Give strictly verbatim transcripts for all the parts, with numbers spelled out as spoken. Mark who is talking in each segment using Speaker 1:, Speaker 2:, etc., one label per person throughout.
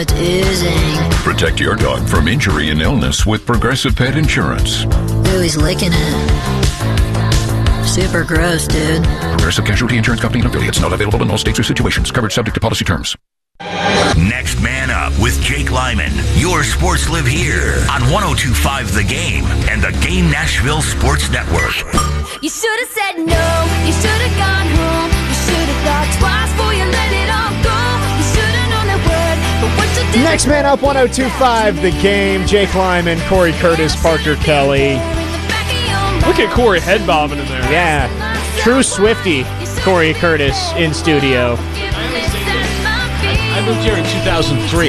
Speaker 1: blood oozing.
Speaker 2: Protect your dog from injury and illness with Progressive Pet Insurance.
Speaker 1: Ooh, he's licking it. Super gross, dude.
Speaker 2: Progressive Casualty Insurance Company and affiliates. Not available in all states or situations. Coverage subject to policy terms.
Speaker 3: Next Man Up with Jake Lyman. Your sports live here on one oh two point five The Game and the Game Nashville Sports Network.
Speaker 4: You should have said no. You should have gone home. You should have thought twice before you let it all go. You should have known that word. But what you did.
Speaker 5: Next Man Up, one oh two point five The Game. Jake Lyman, Corey Curtis, Parker Kelly.
Speaker 6: Look at Corey head bobbing in there.
Speaker 5: Yeah. True Swiftie, Corey Curtis in studio.
Speaker 7: I moved here in two thousand three.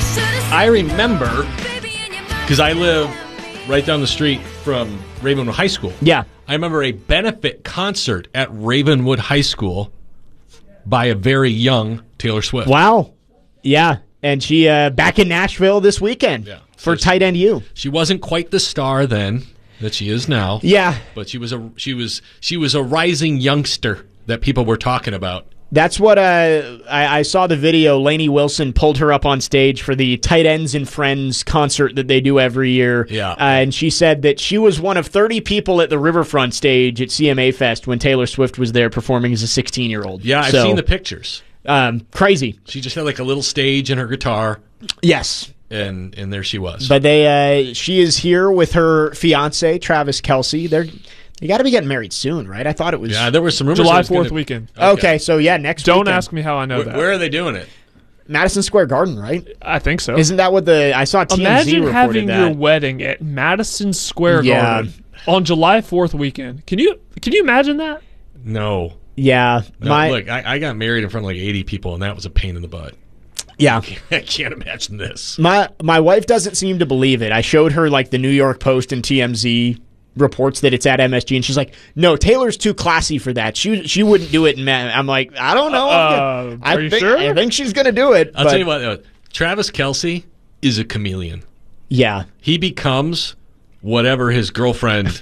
Speaker 7: I remember, because I live right down the street from Ravenwood High School.
Speaker 5: Yeah.
Speaker 7: I remember a benefit concert at Ravenwood High School by a very young Taylor Swift.
Speaker 5: Wow. Yeah. And she uh, back in Nashville this weekend
Speaker 7: Yeah.
Speaker 5: for
Speaker 7: So
Speaker 5: Tight End U.
Speaker 7: She wasn't quite the star then that she is now.
Speaker 5: Yeah.
Speaker 7: But she was a she was she was a rising youngster that people were talking about.
Speaker 5: That's what uh, I, I saw the video. Lainey Wilson pulled her up on stage for the Tight Ends and Friends concert that they do every year.
Speaker 7: Yeah.
Speaker 5: Uh, and she said that she was one of thirty people at the Riverfront stage at C M A Fest when Taylor Swift was there performing as a sixteen-year-old.
Speaker 7: Yeah, I've
Speaker 5: So,
Speaker 7: seen the pictures.
Speaker 5: Um, crazy.
Speaker 7: She just had like a little stage and her guitar.
Speaker 5: Yes.
Speaker 7: And and there she was.
Speaker 5: But they, uh, she is here with her fiance, Travis Kelce. They're They got to be getting married soon, right? I thought it was.
Speaker 7: Yeah, there were some rumors.
Speaker 6: July
Speaker 7: it was
Speaker 6: fourth
Speaker 7: gonna-
Speaker 6: weekend.
Speaker 5: Okay. okay, so yeah, next
Speaker 6: Don't
Speaker 5: weekend.
Speaker 6: ask me how I know
Speaker 7: Where,
Speaker 6: that.
Speaker 7: where are they doing it?
Speaker 5: Madison Square Garden, right?
Speaker 6: I think so.
Speaker 5: Isn't that what the I saw T M Z
Speaker 6: Imagine
Speaker 5: reported
Speaker 6: having
Speaker 5: that.
Speaker 6: your wedding at Madison Square
Speaker 5: Yeah.
Speaker 6: Garden on July fourth weekend. Can you can you imagine that?
Speaker 7: No.
Speaker 5: Yeah,
Speaker 7: No,
Speaker 5: my
Speaker 7: look, I, I got married in front of like eighty people, and that was a pain in the butt.
Speaker 5: yeah.
Speaker 7: I can't imagine this.
Speaker 5: My my wife doesn't seem to believe it. I showed her like the New York Post and T M Z reports that it's at M S G, and she's like, "No, Taylor's too classy for that. She she wouldn't do it." In Ma-. I'm like, I don't know.
Speaker 6: Uh,
Speaker 5: I
Speaker 6: are you
Speaker 5: think,
Speaker 6: sure?
Speaker 5: I think she's gonna do it.
Speaker 7: I'll
Speaker 5: but,
Speaker 7: tell you what, though, Travis Kelce is a chameleon.
Speaker 5: Yeah,
Speaker 7: He becomes whatever his girlfriend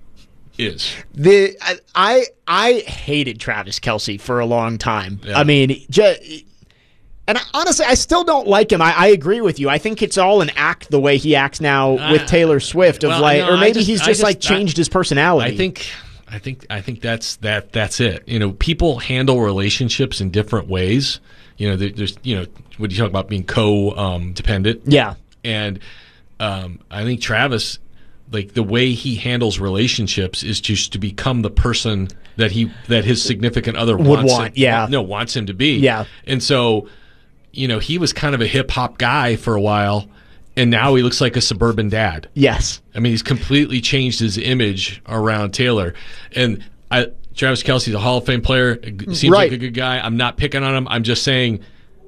Speaker 7: is.
Speaker 5: the I, I I hated Travis Kelce for a long time.
Speaker 7: Yeah.
Speaker 5: I mean, just. And honestly, I still don't like him. I, I agree with you. I think it's all an act the way he acts now with
Speaker 7: I-
Speaker 5: Taylor Swift, of
Speaker 7: well,
Speaker 5: like,
Speaker 7: no,
Speaker 5: or
Speaker 7: I
Speaker 5: maybe
Speaker 7: just-
Speaker 5: he's
Speaker 7: I
Speaker 5: just,
Speaker 7: just-
Speaker 5: like changed his personality.
Speaker 7: I think, I think, I think that's that. That's it. You know, people handle relationships in different ways. You know, there, there's, you know, when you talk about being co-dependent,
Speaker 5: Yeah,
Speaker 7: and um, I think Travis, like the way he handles relationships, is just to become the person that he that his significant other
Speaker 5: Would
Speaker 7: wants
Speaker 5: want,
Speaker 7: him,
Speaker 5: yeah.
Speaker 7: no wants him to be.
Speaker 5: Yeah.
Speaker 7: And so, you know, he was kind of a hip hop guy for a while, and now he looks like a suburban dad.
Speaker 5: yes.
Speaker 7: I mean, he's completely changed his image around Taylor. And I, Travis Kelce's a Hall of Fame player. Seems
Speaker 5: Right.
Speaker 7: like a good guy. I'm not picking on him. I'm just saying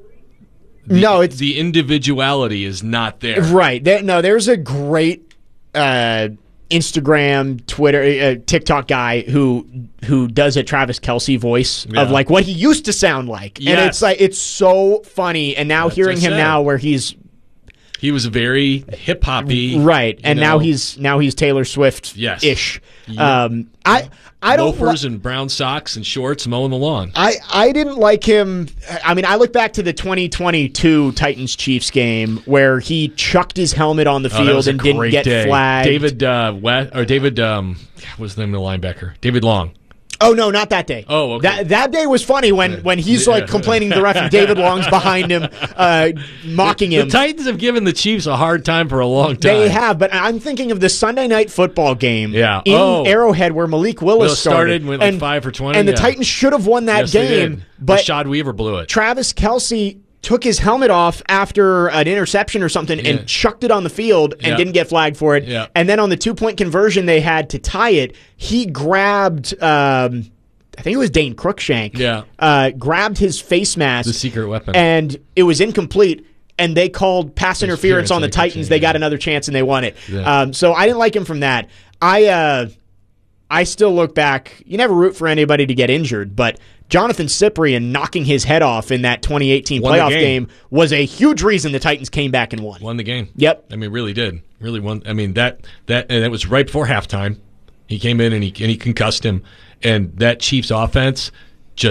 Speaker 7: the,
Speaker 5: No, it's
Speaker 7: the individuality is not there.
Speaker 5: right. There, no, there's a great uh, Instagram, Twitter, uh, TikTok guy who who does a Travis Kelce voice
Speaker 7: Yeah.
Speaker 5: of like what he used to sound like, and
Speaker 7: Yes.
Speaker 5: it's like it's so funny. And now
Speaker 7: That's
Speaker 5: hearing
Speaker 7: what I
Speaker 5: him
Speaker 7: said.
Speaker 5: now, where he's
Speaker 7: He was very hip hoppy,
Speaker 5: right, and
Speaker 7: you
Speaker 5: now
Speaker 7: know,
Speaker 5: he's now he's Taylor Swift
Speaker 7: Yes.
Speaker 5: ish.
Speaker 7: Yeah.
Speaker 5: Um, I I don't.
Speaker 7: loafers
Speaker 5: li-
Speaker 7: and brown socks and shorts mowing the lawn.
Speaker 5: I, I didn't like him. I mean, I look back to the twenty twenty-two Titans-Chiefs game where he chucked his helmet on the
Speaker 7: Oh, that
Speaker 5: field
Speaker 7: was a
Speaker 5: and didn't
Speaker 7: great
Speaker 5: get
Speaker 7: day.
Speaker 5: flagged.
Speaker 7: David uh, West, or David, um, what's the name of the linebacker? David Long.
Speaker 5: Oh no, not that day.
Speaker 7: Oh, okay.
Speaker 5: That that day was funny when when he's like complaining to the ref and David Long's behind him, uh, mocking him.
Speaker 7: The Titans have given the Chiefs a hard time for a long time.
Speaker 5: They have, but I'm thinking of the Sunday night football game
Speaker 7: Yeah.
Speaker 5: in
Speaker 7: Oh.
Speaker 5: Arrowhead where Malik Willis
Speaker 7: Willis started, went like five for twenty,
Speaker 5: and the
Speaker 7: yeah.
Speaker 5: Titans should have won that
Speaker 7: Yes, they
Speaker 5: game.
Speaker 7: did.
Speaker 5: But
Speaker 7: Rashad Weaver blew it.
Speaker 5: Travis Kelce took his helmet off after an interception or something
Speaker 7: Yeah.
Speaker 5: and chucked it on the field and
Speaker 7: Yeah.
Speaker 5: didn't get flagged for it.
Speaker 7: Yeah.
Speaker 5: And then on the two-point conversion they had to tie it, he grabbed, um, I think it was Dane Cruikshank,
Speaker 7: Yeah.
Speaker 5: uh, grabbed his face mask.
Speaker 7: The secret weapon.
Speaker 5: And it was incomplete. And they called pass interference
Speaker 7: Interference
Speaker 5: on the
Speaker 7: on
Speaker 5: Titans.
Speaker 7: Cruikshank,
Speaker 5: They got
Speaker 7: yeah.
Speaker 5: another chance and they won it.
Speaker 7: Yeah.
Speaker 5: Um, so I didn't like him from that. I uh, I still look back. You never root for anybody to get injured, but Jonathan Cyprien knocking his head off in that twenty eighteen
Speaker 7: Won the
Speaker 5: playoff
Speaker 7: game.
Speaker 5: game was a huge reason the Titans came back and won.
Speaker 7: Won the game.
Speaker 5: Yep.
Speaker 7: I mean, really did. Really won. I mean, that that and that was right before halftime. He came in and he and he concussed him, and that Chiefs offense just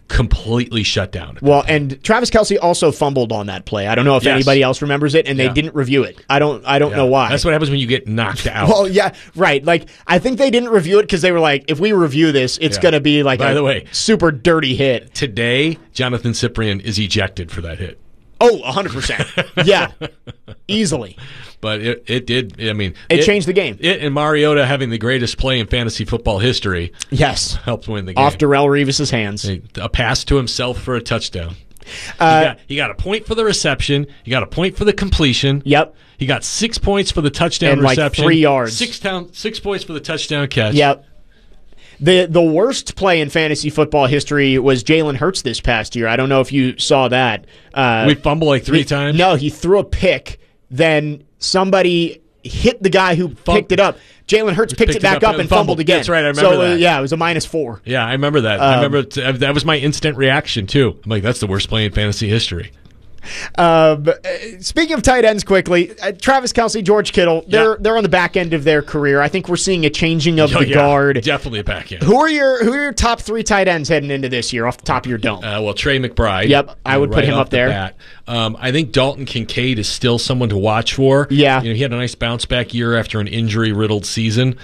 Speaker 7: completely shut down.
Speaker 5: Well, and Travis Kelce also fumbled on that play. I don't know if
Speaker 7: Yes.
Speaker 5: anybody else remembers it, and they
Speaker 7: Yeah.
Speaker 5: didn't review it. I don't. I don't
Speaker 7: Yeah.
Speaker 5: know why.
Speaker 7: That's what happens when you get knocked out.
Speaker 5: Well, yeah, right. Like I think they didn't review it because they were like, if we review this, it's
Speaker 7: Yeah.
Speaker 5: going to be like
Speaker 7: By
Speaker 5: a
Speaker 7: the way,
Speaker 5: super dirty hit.
Speaker 7: Today, Jonathan Cyprien is ejected for that hit.
Speaker 5: Oh, one hundred percent. Yeah, easily.
Speaker 7: But it, it did. I mean,
Speaker 5: It changed the game.
Speaker 7: It and Mariota having the greatest play in fantasy football history
Speaker 5: Yes,
Speaker 7: helped win the game.
Speaker 5: off Darrell Revis's hands.
Speaker 7: A pass to himself for a touchdown.
Speaker 5: Uh,
Speaker 7: he, got, he got a point for the reception. He got a point for the completion.
Speaker 5: Yep.
Speaker 7: He got six points for the touchdown
Speaker 5: And, like,
Speaker 7: reception.
Speaker 5: three yards.
Speaker 7: Six town, six points for the touchdown catch.
Speaker 5: Yep. The the worst play in fantasy football history was Jalen Hurts this past year. I don't know if you saw that. Uh,
Speaker 7: We fumbled like three
Speaker 5: he-
Speaker 7: times.
Speaker 5: No, he threw a pick. Then somebody hit the guy who picked it up. Jalen Hurts picked,
Speaker 7: picked
Speaker 5: it back
Speaker 7: it up
Speaker 5: up
Speaker 7: and
Speaker 5: and fumbled
Speaker 7: fumbled.
Speaker 5: again.
Speaker 7: That's right, I remember
Speaker 5: so, uh,
Speaker 7: that.
Speaker 5: yeah, it was a minus four.
Speaker 7: Yeah, I remember that.
Speaker 5: Um,
Speaker 7: I remember t- that was my instant reaction too. I'm like, that's the worst play in fantasy history.
Speaker 5: Um, uh, speaking of tight ends, quickly, uh, Travis Kelce, George Kittle, they're
Speaker 7: Yeah.
Speaker 5: they're on the back end of their career. I think we're seeing a changing of
Speaker 7: Oh,
Speaker 5: the
Speaker 7: yeah,
Speaker 5: guard.
Speaker 7: definitely a back end.
Speaker 5: Who are your who are your top three tight ends heading into this year off the top of your dome?
Speaker 7: Uh, well, Trey McBride.
Speaker 5: Yep, I
Speaker 7: you know,
Speaker 5: would put
Speaker 7: right
Speaker 5: him
Speaker 7: off
Speaker 5: up
Speaker 7: the
Speaker 5: there.
Speaker 7: bat. Um, I think Dalton Kincaid is still someone to watch for.
Speaker 5: Yeah.
Speaker 7: you know, he had a nice bounce back year after an injury riddled season.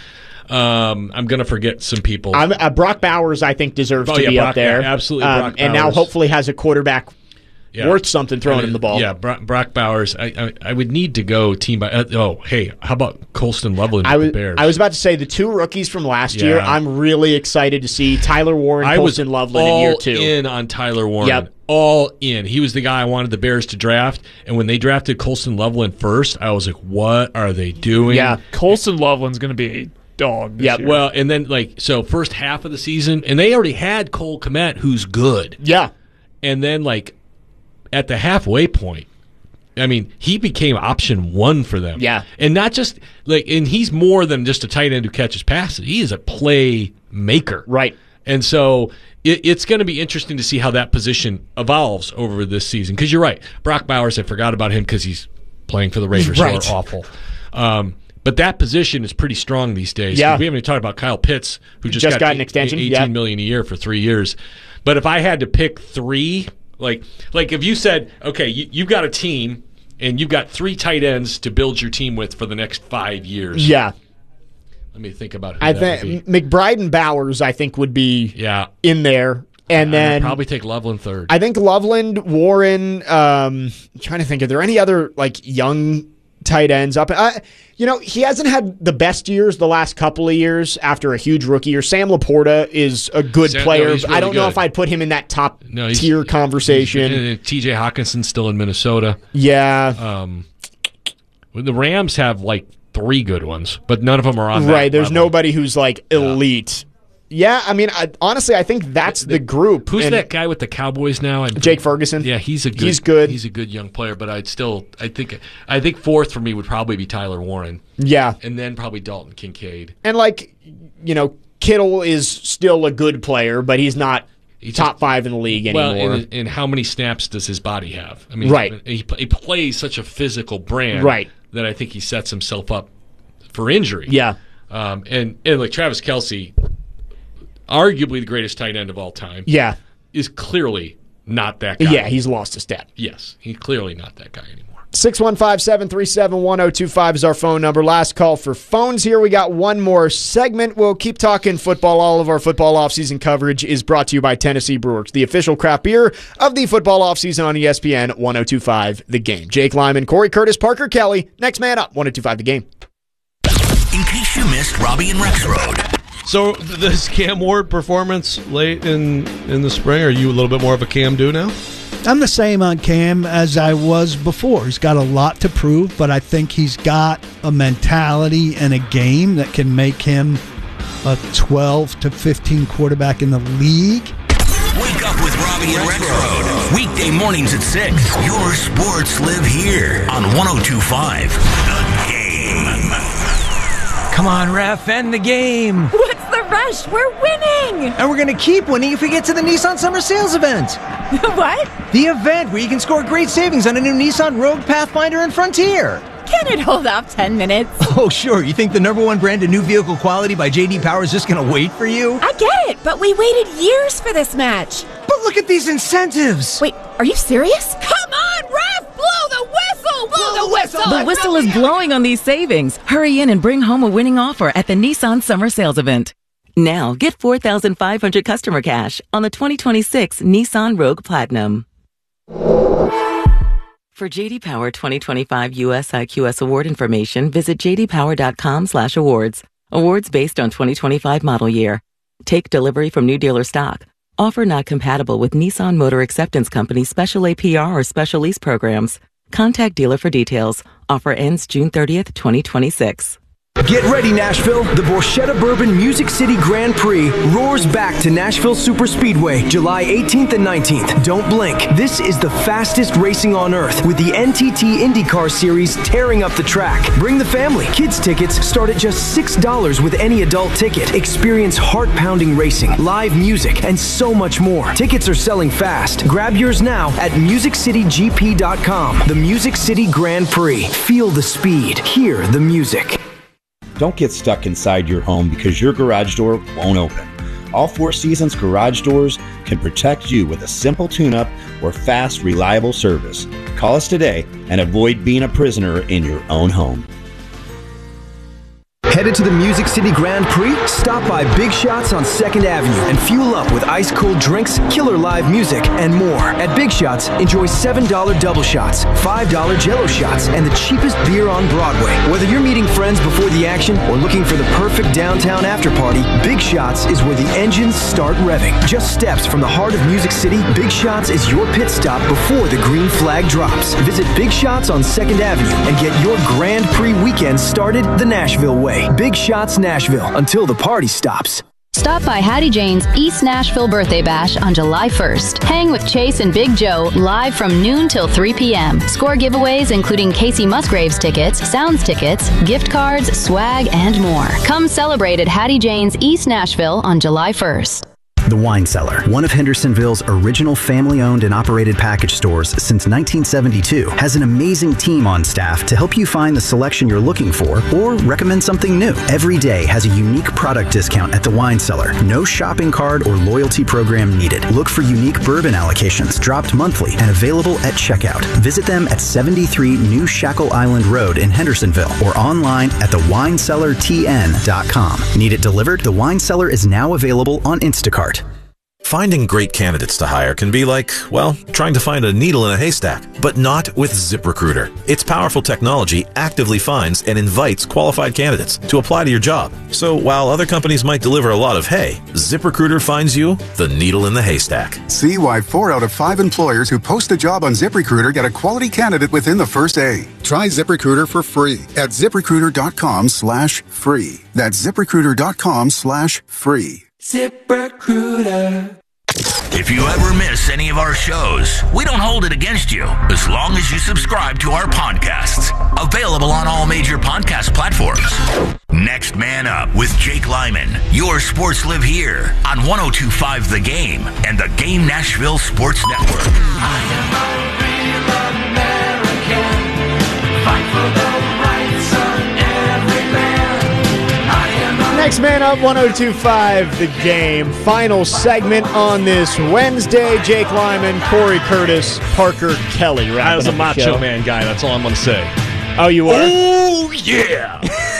Speaker 7: Um, I'm going to forget some people.
Speaker 5: I'm, uh, Brock Bowers, I think, deserves
Speaker 7: Oh,
Speaker 5: to
Speaker 7: yeah,
Speaker 5: be
Speaker 7: Brock-
Speaker 5: up there.
Speaker 7: yeah, absolutely,
Speaker 5: Um,
Speaker 7: Brock
Speaker 5: and now
Speaker 7: Bowers.
Speaker 5: hopefully has a quarterback
Speaker 7: Yeah.
Speaker 5: worth something throwing
Speaker 7: I mean,
Speaker 5: him the ball.
Speaker 7: Yeah, Brock, Brock Bowers. I, I I would need to go team by. Uh, oh, hey, how about Colston Loveland
Speaker 5: I
Speaker 7: with
Speaker 5: was
Speaker 7: the Bears?
Speaker 5: I was about to say the two rookies from last
Speaker 7: Yeah.
Speaker 5: year. I'm really excited to see Tyler Warren,
Speaker 7: I was
Speaker 5: Colston Loveland
Speaker 7: all
Speaker 5: in year two.
Speaker 7: in on Tyler Warren.
Speaker 5: Yep.
Speaker 7: All in. He was the guy I wanted the Bears to draft, and when they drafted Colston Loveland first, I was like, "What are they doing?"
Speaker 5: Yeah.
Speaker 6: Colston Loveland's going to be a dog this
Speaker 5: Yep.
Speaker 6: year.
Speaker 7: Well, and then like so, first half of the season, and they already had Cole Kmet, who's good,
Speaker 5: Yeah,
Speaker 7: and then like at the halfway point, I mean, he became option one for them.
Speaker 5: Yeah.
Speaker 7: and not just like, and he's more than just a tight end who catches passes. He is a play maker,
Speaker 5: right.
Speaker 7: And so it, it's going to be interesting to see how that position evolves over this season. Because you're right, Brock Bowers, I forgot about him because he's playing for the Raiders,
Speaker 5: Right.
Speaker 7: who are awful. Um, but that position is pretty strong these days.
Speaker 5: Yeah.
Speaker 7: We haven't even talked about Kyle Pitts, who just,
Speaker 5: Just got an
Speaker 7: eight-
Speaker 5: extension,
Speaker 7: eighteen
Speaker 5: yeah.
Speaker 7: million a year for three years. But if I had to pick three, like like if you said, okay, you, you've got a team and you've got three tight ends to build your team with for the next five years.
Speaker 5: Yeah,
Speaker 7: Let me think about who
Speaker 5: I
Speaker 7: that
Speaker 5: think
Speaker 7: would be.
Speaker 5: McBride and Bowers, I think, would be
Speaker 7: Yeah.
Speaker 5: in there, and
Speaker 7: I'd
Speaker 5: then
Speaker 7: probably take Loveland third.
Speaker 5: I think Loveland, Warren. Um, I'm trying to think, are there any other like young tight ends up? Uh, you know, he hasn't had the best years the last couple of years after a huge rookie year. Sam Laporta is a good
Speaker 7: Sam- no,
Speaker 5: player.
Speaker 7: he's
Speaker 5: I don't
Speaker 7: really
Speaker 5: know
Speaker 7: good.
Speaker 5: if I'd put him in that top
Speaker 7: No, he's-
Speaker 5: tier conversation.
Speaker 7: And, uh, T J Hawkinson's still in Minnesota.
Speaker 5: yeah,
Speaker 7: Um, well, the Rams have like three good ones, but none of them are on that
Speaker 5: right. There's
Speaker 7: level.
Speaker 5: nobody who's like elite. Yeah, I mean, I, honestly, I think that's the, group.
Speaker 7: Who's
Speaker 5: And
Speaker 7: that guy with the Cowboys now? I'm-
Speaker 5: Jake Ferguson.
Speaker 7: Yeah, he's a good.
Speaker 5: He's good.
Speaker 7: He's a good young player, but I'd still. I think. I think fourth for me would probably be Tyler Warren,
Speaker 5: Yeah,
Speaker 7: and then probably Dalton Kincaid.
Speaker 5: and like you know, Kittle is still a good player, but he's not
Speaker 7: He's
Speaker 5: top
Speaker 7: just-
Speaker 5: five in the league anymore.
Speaker 7: Well, and, and how many snaps does his body have? I mean,
Speaker 5: Right.
Speaker 7: He, he plays such a physical brand,
Speaker 5: Right.
Speaker 7: that I think he sets himself up for injury.
Speaker 5: yeah,
Speaker 7: Um, and and like Travis Kelce, arguably the greatest tight end of all time,
Speaker 5: yeah,
Speaker 7: is clearly not that guy.
Speaker 5: yeah. He's lost a step.
Speaker 7: yes, he's clearly not that guy anymore.
Speaker 5: six one five, seven three seven, one oh two five is our phone number. Last call for phones here. We got one more segment. We'll keep talking football. All of our football offseason coverage is brought to you by Tennessee Brewers, the official craft beer of the football offseason on E S P N one oh two five The Game. Jake Lyman, Corey Curtis, Parker Kelly. Next man up, one oh two five The Game.
Speaker 3: In case you missed Robbie and Rex Road.
Speaker 8: So this Cam Ward performance late in in the spring, are you a little bit more of a Cam do now?
Speaker 9: I'm the same on Cam as I was before. He's got a lot to prove, but I think he's got a mentality and a game that can make him a twelve to fifteen quarterback in the league.
Speaker 3: Wake up with Robbie and Rex Road. Weekday mornings at six. Your sports live here on one oh two five The Game.
Speaker 10: Come on, ref, end the game.
Speaker 11: What's the rush? We're winning!
Speaker 10: And we're going to keep winning if we get to the Nissan Summer Sales event.
Speaker 11: What?
Speaker 10: The event where you can score great savings on a new Nissan Rogue, Pathfinder, and Frontier.
Speaker 11: Can it hold off ten minutes?
Speaker 10: Oh, sure. You think the number one brand of new vehicle quality by J D Power is just going to wait for you?
Speaker 11: I get it, but we waited years for this match.
Speaker 10: But look at these incentives.
Speaker 11: Wait, are you serious?
Speaker 12: Come on, Ref! Blow the whistle! Blow the whistle!
Speaker 13: The whistle is blowing on these savings. Hurry in and bring home a winning offer at the Nissan Summer Sales Event. Now, get four thousand five hundred customer cash on the twenty twenty-six Nissan Rogue Platinum. For J D Power twenty twenty-five U S I Q S award information, visit j d power dot com slash awards. Awards based on twenty twenty-five model year. Take delivery from new dealer stock. Offer not compatible with Nissan Motor Acceptance Company special A P R or special lease programs. Contact dealer for details. Offer ends June thirtieth, twenty twenty-six.
Speaker 14: Get ready, Nashville. The Borchetta Bourbon Music City Grand Prix roars back to Nashville Superspeedway July eighteenth and nineteenth. Don't blink. This is the fastest racing on earth with the N T T IndyCar Series tearing up the track. Bring the family. Kids tickets start at just six dollars with any adult ticket. Experience heart-pounding racing, live music, and so much more. Tickets are selling fast. Grab yours now at music city g p dot com. The Music City Grand Prix. Feel the speed. Hear the music.
Speaker 15: Don't get stuck inside your home because your garage door won't open. All Four Seasons garage doors can protect you with a simple tune-up or fast, reliable service. Call us today and avoid being a prisoner in your own home.
Speaker 14: Headed to the Music City Grand Prix? Stop by Big Shots on second Avenue and fuel up with ice-cold drinks, killer live music, and more. At Big Shots, enjoy seven dollar double shots, five dollar Jell-O shots, and the cheapest beer on Broadway. Whether you're meeting friends before the action or looking for the perfect downtown after-party, Big Shots is where the engines start revving. Just steps from the heart of Music City, Big Shots is your pit stop before the green flag drops. Visit Big Shots on second Avenue and get your Grand Prix weekend started the Nashville way. Big Shots Nashville, until the party stops.
Speaker 16: Stop by Hattie Jane's East Nashville Birthday Bash on July first. Hang with Chase and Big Joe live from noon till three p.m. Score giveaways including Casey Musgraves tickets, Sounds tickets, gift cards, swag, and more. Come celebrate at Hattie Jane's East Nashville on July first.
Speaker 17: The Wine Cellar, one of Hendersonville's original family-owned and operated package stores since nineteen seventy-two, has an amazing team on staff to help you find the selection you're looking for or recommend something new. Every day has a unique product discount at The Wine Cellar. No shopping card or loyalty program needed. Look for unique bourbon allocations dropped monthly and available at checkout. Visit them at seventy-three New Shackle Island Road in Hendersonville or online at the wine cellar t n dot com. Need it delivered? The Wine Cellar is now available on Instacart.
Speaker 18: Finding great candidates to hire can be like, well, trying to find a needle in a haystack, but not with ZipRecruiter. Its powerful technology actively finds and invites qualified candidates to apply to your job. So while other companies might deliver a lot of hay, ZipRecruiter finds you the needle in the haystack.
Speaker 19: See why four out of five employers who post a job on ZipRecruiter get a quality candidate within the first day. Try ZipRecruiter for free at ZipRecruiter.com slash free. That's ZipRecruiter.com slash free.
Speaker 3: ZipRecruiter. If you ever miss any of our shows, we don't hold it against you as long as you subscribe to our podcasts. Available on all major podcast platforms. Next Man Up with Jake Lyman. Your sports live here on one oh two point five The Game and the Game Nashville Sports Network.
Speaker 4: I am a real American. Fight for the rights of every man. I am a
Speaker 5: Next Man Up, one oh two point five The Game. Final segment on this Wednesday. Jake Lyman, Corey Curtis, Parker Kelly.
Speaker 7: I was a Macho Man guy. That's all I'm going to say.
Speaker 5: Oh, you are?
Speaker 7: Oh, yeah.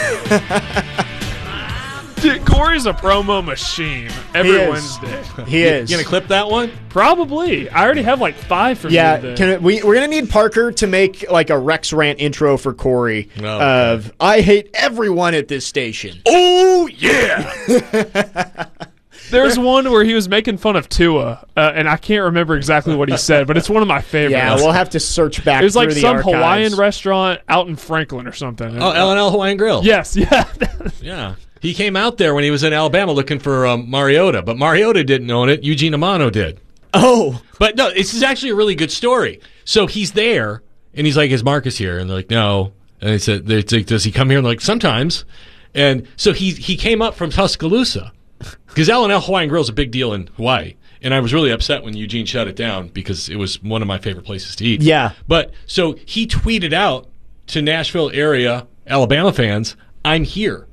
Speaker 6: Dude, Corey's a promo machine every
Speaker 5: He is.
Speaker 6: Wednesday.
Speaker 5: He is.
Speaker 7: You going to clip that one?
Speaker 6: Probably. I already have like five from
Speaker 5: Yeah,
Speaker 6: you today.
Speaker 5: can we, we're going to need Parker to make like a Rex Rant intro for Corey
Speaker 7: Oh, okay.
Speaker 5: of, I hate everyone at this station.
Speaker 7: Oh, yeah.
Speaker 6: There's one where he was making fun of Tua, uh, and I can't remember exactly what he said, but it's one of my favorites.
Speaker 5: Yeah, we'll have to search back
Speaker 6: It was
Speaker 5: through
Speaker 6: like
Speaker 5: the
Speaker 6: some
Speaker 5: archives.
Speaker 6: Hawaiian restaurant out in Franklin or something.
Speaker 7: Oh, L and L Hawaiian Grill.
Speaker 6: Yes, yeah.
Speaker 7: Yeah. He came out there when he was in Alabama looking for um, Mariota, but Mariota didn't own it. Eugene Amano did.
Speaker 5: Oh.
Speaker 7: But no, this is actually a really good story. So he's there, and he's like, is Marcus here? And they're like, no. And they said, they like, does he come here? And they're like, sometimes. And so he he came up from Tuscaloosa, because L and L Hawaiian Grill is a big deal in Hawaii. And I was really upset when Eugene shut it down because it was one of my favorite places to eat.
Speaker 5: Yeah.
Speaker 7: But so he tweeted out to Nashville area Alabama fans, I'm here.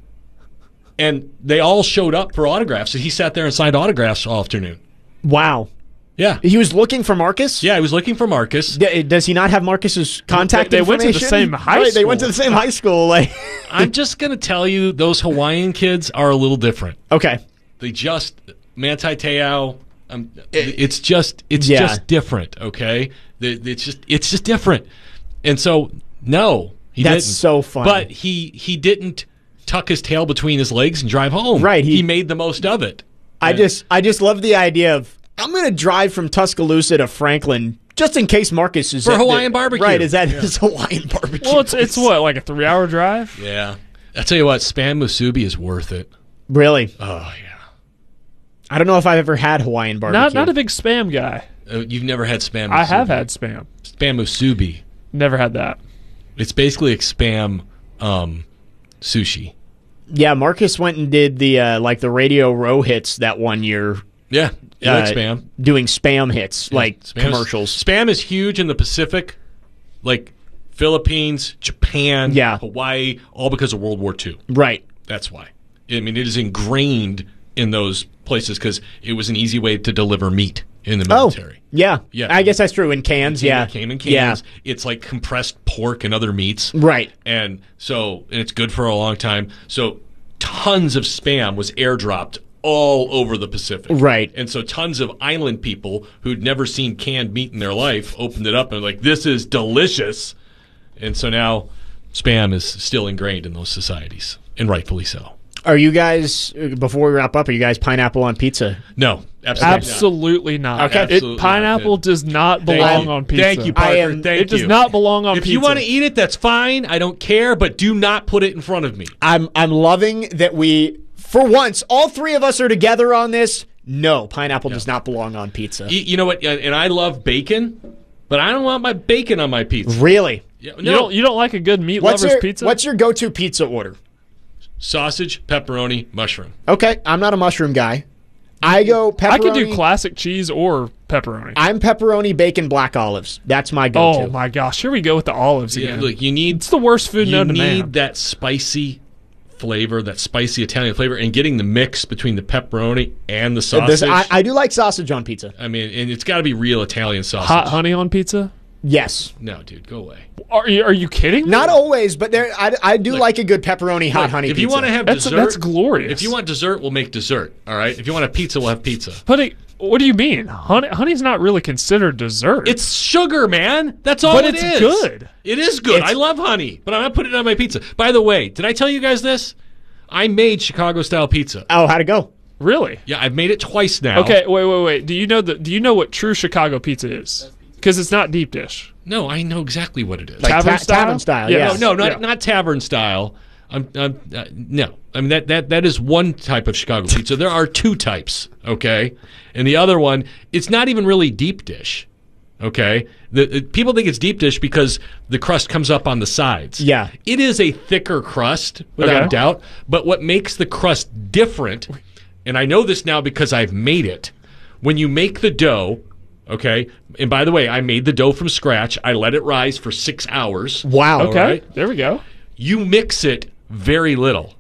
Speaker 7: And they all showed up for autographs. So he sat there and signed autographs all afternoon.
Speaker 5: Wow.
Speaker 7: Yeah.
Speaker 5: He was looking for Marcus?
Speaker 7: Yeah, he was looking for Marcus.
Speaker 5: D- does he not have Marcus's contact
Speaker 6: They- they went to the
Speaker 5: information?
Speaker 6: same high
Speaker 5: Right, they went to
Speaker 6: school.
Speaker 5: the same high school. Like,
Speaker 7: I'm just going to tell you, those Hawaiian kids are a little different.
Speaker 5: Okay.
Speaker 7: They just, Manti Te'o, um, it's just, it's
Speaker 5: Yeah.
Speaker 7: just different, okay? The- It's just, it's just different. And so, no, he
Speaker 5: That's
Speaker 7: didn't.
Speaker 5: so funny.
Speaker 7: But he, he didn't tuck his tail between his legs and drive home.
Speaker 5: Right,
Speaker 7: He,
Speaker 5: he-
Speaker 7: made the most of it.
Speaker 5: I just I just love the idea of, I'm going to drive from Tuscaloosa to Franklin just in case Marcus is
Speaker 7: For
Speaker 5: at
Speaker 7: Hawaiian
Speaker 5: the,
Speaker 7: barbecue.
Speaker 5: Right, is that
Speaker 7: Yeah.
Speaker 5: his Hawaiian barbecue?
Speaker 6: Well, it's it's what, like a three hour drive?
Speaker 7: Yeah. I'll tell you what, Spam Musubi is worth it.
Speaker 5: Really?
Speaker 7: Oh, yeah.
Speaker 5: I don't know if I've ever had Hawaiian barbecue.
Speaker 6: Not not a big Spam guy.
Speaker 7: Uh, you've never had Spam Musubi.
Speaker 6: I have had Spam.
Speaker 7: Spam Musubi.
Speaker 6: Never had that.
Speaker 7: It's basically like Spam um, sushi.
Speaker 5: Yeah, Marcus went and did the uh, like the Radio Row hits that one year.
Speaker 7: Yeah, you like
Speaker 5: uh,
Speaker 7: Spam.
Speaker 5: Doing Spam hits, like
Speaker 7: Spam is-
Speaker 5: commercials.
Speaker 7: Spam is huge in the Pacific, like Philippines, Japan,
Speaker 5: Yeah.
Speaker 7: Hawaii, all because of World War Two.
Speaker 5: Right.
Speaker 7: That's why. I mean, it is ingrained in those places because it was an easy way to deliver meat in the military.
Speaker 5: Oh, yeah.
Speaker 7: Yeah.
Speaker 5: I guess that's true. In cans,
Speaker 7: It came-
Speaker 5: yeah.
Speaker 7: it came in cans.
Speaker 5: Yeah.
Speaker 7: It's like compressed pork and other meats.
Speaker 5: Right.
Speaker 7: And so, and it's good for a long time. So, tons of Spam was airdropped all over the Pacific.
Speaker 5: Right.
Speaker 7: And so, tons of island people who'd never seen canned meat in their life opened it up and were like, this is delicious. And so now, Spam is still ingrained in those societies, and rightfully so.
Speaker 5: Are you guys, before we wrap up, are you guys pineapple on pizza?
Speaker 7: No, absolutely,
Speaker 6: Absolutely not.
Speaker 5: Okay.
Speaker 6: It,
Speaker 7: Absolutely
Speaker 6: pineapple
Speaker 7: not.
Speaker 6: does not
Speaker 7: Thank
Speaker 6: belong
Speaker 7: you.
Speaker 6: on pizza.
Speaker 7: Thank you, Parker.
Speaker 5: I am-
Speaker 7: Thank
Speaker 6: it does
Speaker 7: you.
Speaker 6: not belong on
Speaker 7: If
Speaker 6: pizza.
Speaker 7: you want to eat it, that's fine. I don't care, but do not put it in front of me.
Speaker 5: I'm I'm loving that we, for once, all three of us are together on this. No, pineapple does not belong on pizza.
Speaker 7: You, you know what? And I love bacon, but I don't want my bacon on my pizza.
Speaker 5: Really?
Speaker 7: Yeah,
Speaker 6: You don't you don't like a good meat
Speaker 5: What's
Speaker 6: lover's
Speaker 5: your
Speaker 6: pizza?
Speaker 5: What's your go-to pizza order?
Speaker 7: Sausage, pepperoni, mushroom.
Speaker 5: Okay, I'm not a mushroom guy. I go pepperoni.
Speaker 6: I can do classic cheese or pepperoni.
Speaker 5: I'm pepperoni, bacon, black olives. That's my go-to.
Speaker 6: Oh my gosh! Here we go with the olives
Speaker 7: Yeah,
Speaker 6: again.
Speaker 7: look, you need
Speaker 6: It's the worst food
Speaker 7: you
Speaker 6: known to
Speaker 7: need
Speaker 6: man.
Speaker 7: that spicy flavor, that spicy Italian flavor, and getting the mix between the pepperoni and the sausage.
Speaker 5: This- I, I do like sausage on pizza.
Speaker 7: I mean, and it's got to be real Italian sausage.
Speaker 6: Hot honey on pizza?
Speaker 5: Yes.
Speaker 7: No, dude, go away.
Speaker 6: Are you, are you kidding? me?
Speaker 5: Not always, but there I, I do
Speaker 7: Look,
Speaker 5: like a good pepperoni hot
Speaker 7: Look,
Speaker 5: honey
Speaker 7: if
Speaker 5: pizza.
Speaker 7: you want to have
Speaker 6: That's-
Speaker 7: dessert,
Speaker 6: that's glorious.
Speaker 7: If you want dessert, we'll make dessert. All right. If you want a pizza, we'll have pizza.
Speaker 6: But it, what do you mean? Honey, honey's not really considered dessert.
Speaker 7: It's sugar, man. That's all
Speaker 6: But
Speaker 7: it
Speaker 6: it's
Speaker 7: is.
Speaker 6: good.
Speaker 7: It is good.
Speaker 5: It's-
Speaker 7: I love honey, but I'm not putting it on my pizza. By the way, did I tell you guys this? I made Chicago style pizza.
Speaker 5: Oh, how'd it go?
Speaker 6: Really?
Speaker 7: Yeah, I've made it twice now.
Speaker 6: Okay, wait, wait, wait. Do you know the? Do you know what true Chicago pizza is? Because it's not deep dish.
Speaker 7: No, I know exactly what it is.
Speaker 5: Like
Speaker 6: Tavern
Speaker 5: ta-
Speaker 6: style?
Speaker 5: tavern style,
Speaker 6: Yeah.
Speaker 5: yes.
Speaker 7: No, no, not
Speaker 6: Yeah.
Speaker 7: not tavern style. I'm, I'm uh, no. I mean that that that is one type of Chicago pizza. There are two types, okay? And the other one, it's not even really deep dish. Okay? The, the people think it's deep dish because the crust comes up on the sides.
Speaker 5: Yeah.
Speaker 7: It is a thicker crust without
Speaker 6: Okay.
Speaker 7: doubt, but what makes the crust different, and I know this now because I've made it. When you make the dough, okay? And by the way, I made the dough from scratch. I let it rise for six hours.
Speaker 5: Wow.
Speaker 6: Okay,
Speaker 7: All right?
Speaker 6: there we go.
Speaker 7: You mix it very little.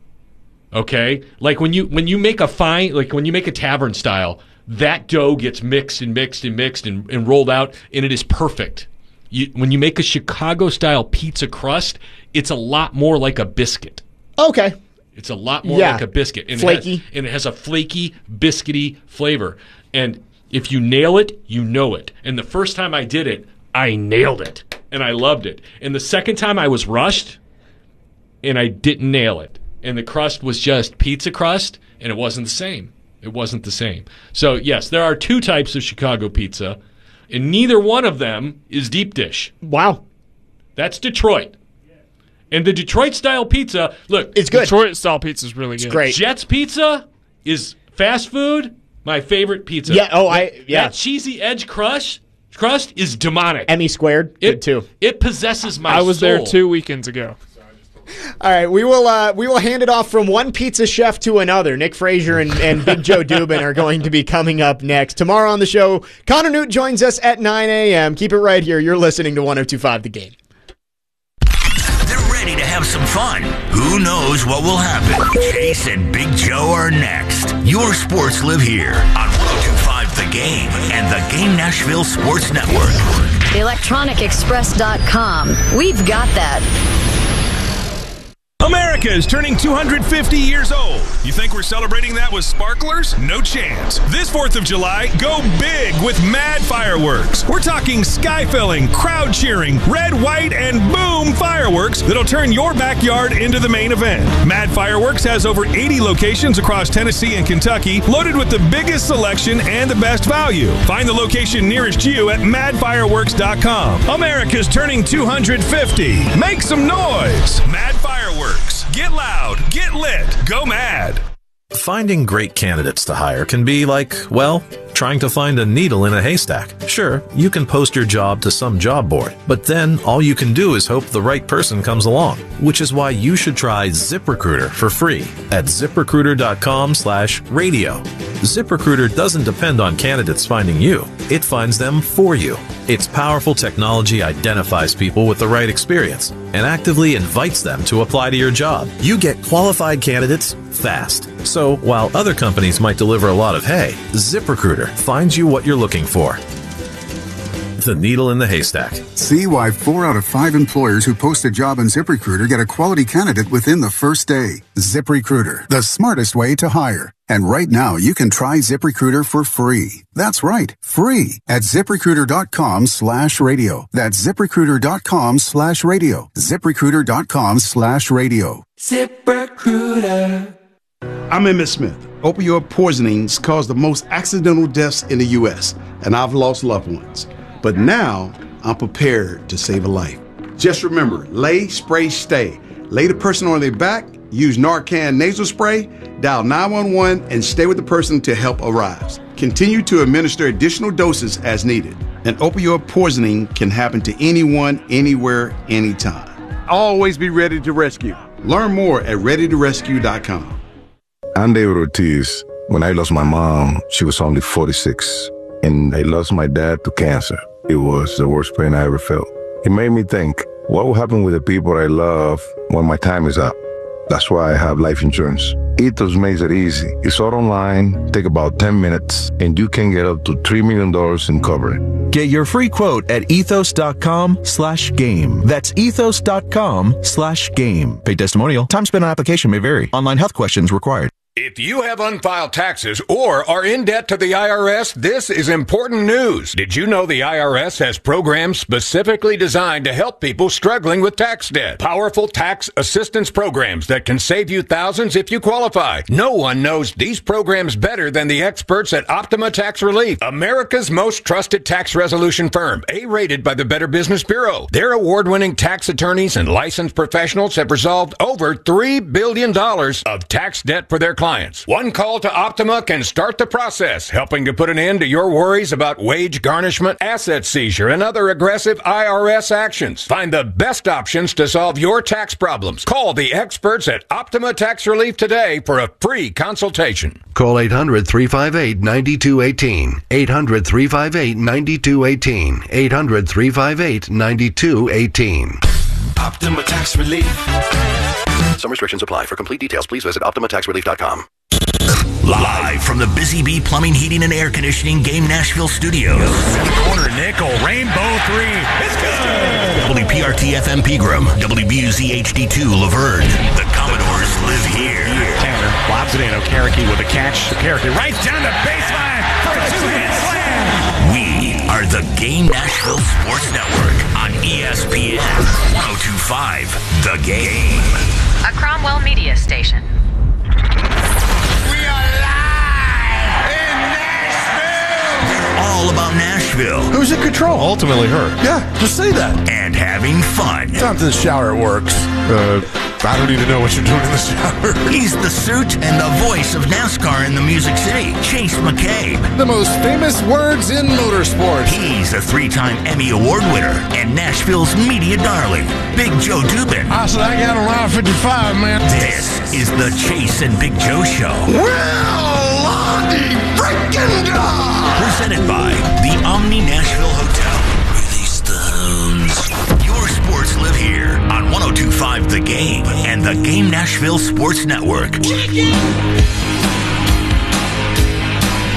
Speaker 7: Okay? Like when you when you make a fine like when you make a tavern style, that dough gets mixed and mixed and mixed and, and rolled out, and it is perfect. You, when you make a Chicago style pizza crust, it's a lot more like a biscuit.
Speaker 5: Okay.
Speaker 7: It's a lot more
Speaker 5: Yeah.
Speaker 7: like a biscuit. And
Speaker 5: Flaky.
Speaker 7: It has, and it has a flaky, biscuity flavor. And if you nail it, you know it. And the first time I did it, I nailed it. And I loved it. And the second time I was rushed, and I didn't nail it. And the crust was just pizza crust, and it wasn't the same. It wasn't the same. So, yes, there are two types of Chicago pizza, and neither one of them is deep dish.
Speaker 5: Wow.
Speaker 7: That's Detroit. And the Detroit-style pizza, look,
Speaker 5: It's good.
Speaker 6: Detroit style pizza is really good.
Speaker 5: great.
Speaker 7: Jets Pizza is fast food, my favorite pizza.
Speaker 5: Yeah, oh, I- yeah.
Speaker 7: That cheesy edge crust, crust is demonic.
Speaker 5: Emmy squared.
Speaker 7: it,
Speaker 5: Good too.
Speaker 7: It possesses my
Speaker 6: I was
Speaker 7: soul.
Speaker 6: there two weekends ago.
Speaker 5: All right, we will uh, we will hand it off from one pizza chef to another. Nick Frazier and, and Big Joe Dubin are going to be coming up next. Tomorrow on the show, Connor Newt joins us at nine a.m. Keep it right here. You're listening to one oh two point five The Game.
Speaker 3: They're ready to have some fun. Who knows what will happen? Chase and Big Joe are next. Your sports live here on one oh two point five The Game. Game and the Game Nashville Sports Network.
Speaker 1: electronic express dot com. We've got that.
Speaker 20: America is turning two hundred fifty years old. You think we're celebrating that with sparklers? No chance. This fourth of July, go big with Mad Fireworks. We're talking sky-filling, crowd cheering, red, white, and boom fireworks that'll turn your backyard into the main event. Mad Fireworks has over eighty locations across Tennessee and Kentucky, loaded with the biggest selection and the best value. Find the location nearest you at mad fireworks dot com. America's turning two hundred fifty. Make some noise. Mad Fireworks. Get loud, get lit, go mad.
Speaker 18: Finding great candidates to hire can be like, well, trying to find a needle in a haystack. Sure, you can post your job to some job board, but then all you can do is hope the right person comes along, which is why you should try ZipRecruiter for free at ziprecruiter dot com slash radio. ZipRecruiter doesn't depend on candidates finding you. It finds them for you. Its powerful technology identifies people with the right experience and actively invites them to apply to your job. You get qualified candidates fast. So while other companies might deliver a lot of hay, ZipRecruiter finds you what you're looking for. The needle in the haystack.
Speaker 19: See why four out of five employers who post a job on ZipRecruiter get a quality candidate within the first day. ZipRecruiter, the smartest way to hire. And right now, you can try ZipRecruiter for free. That's right, free at ziprecruiter dot com slash radio. That's ziprecruiter dot com slash radio. ziprecruiter dot com slash radio.
Speaker 21: ZipRecruiter. I'm Emmett Smith. Opioid poisonings cause the most accidental deaths in the U S, and I've lost loved ones. But now, I'm prepared to save a life. Just remember, lay, spray, stay. Lay the person on their back, use Narcan nasal spray, dial nine one one, and stay with the person till help arrives. Continue to administer additional doses as needed. An opioid poisoning can happen to anyone, anywhere, anytime. Always be ready to rescue. Learn more at ready to rescue dot com.
Speaker 22: I'm David Ortiz. When I lost my mom, she was only forty-six, and I lost my dad to cancer. It was the worst pain I ever felt. It made me think, what will happen with the people I love when my time is up? That's why I have life insurance. Ethos makes it easy. It's all online, take about ten minutes, and you can get up to three million dollars in coverage.
Speaker 23: Get your free quote at ethos dot com slash game. That's ethos dot com slash game. Paid testimonial. Time spent on application may vary. Online health questions required.
Speaker 24: If you have unfiled taxes or are in debt to the I R S, this is important news. Did you know the I R S has programs specifically designed to help people struggling with tax debt? Powerful tax assistance programs that can save you thousands if you qualify. No one knows these programs better than the experts at Optima Tax Relief, America's most trusted tax resolution firm, A-rated by the Better Business Bureau. Their award-winning tax attorneys and licensed professionals have resolved over three billion dollars of tax debt for their clients. One call to Optima can start the process, helping to put an end to your worries about wage garnishment, asset seizure, and other aggressive I R S actions. Find the best options to solve your tax problems. Call the experts at Optima Tax Relief today for a free consultation.
Speaker 25: Call eight hundred, three five eight, nine two one eight. eight hundred, three five eight, nine two one eight. eight hundred, three five eight, nine two one eight.
Speaker 3: Optima Tax Relief. Some restrictions apply. For complete details, please visit optima tax relief dot com. Live from the Busy Bee Plumbing, Heating, and Air Conditioning Game Nashville Studios. Corner nickel, Rainbow three. It's good. W P R T F M Pegram, W B U Z H D two Laverne. The Commodores live here.
Speaker 26: Tanner lobs it in. Okereke with a catch. Okereke right down the baseline for a two-hit slam.
Speaker 3: We are the Game Nashville Sports Network on E S P N one oh two point five. The Game.
Speaker 27: A Cromwell Media Station.
Speaker 3: All about Nashville.
Speaker 8: Who's in control? Ultimately her.
Speaker 3: Yeah,
Speaker 8: just say that.
Speaker 3: And having fun.
Speaker 8: Sometimes in the shower it works. Uh, I don't even know what you're doing in the shower.
Speaker 3: He's the suit and the voice of NASCAR in the Music City, Chase McCabe.
Speaker 8: The most famous words in motorsports.
Speaker 3: He's a three-time Emmy Award winner and Nashville's media darling, Big Joe Dubin.
Speaker 8: I said I got a line fifty-five, man.
Speaker 3: This is the Chase and Big Joe Show.
Speaker 8: Well, Lonnie freaking God!
Speaker 3: Presented by the Omni Nashville Hotel. Release the hounds. Your sports live here on one oh two point five The Game and the Game Nashville Sports Network.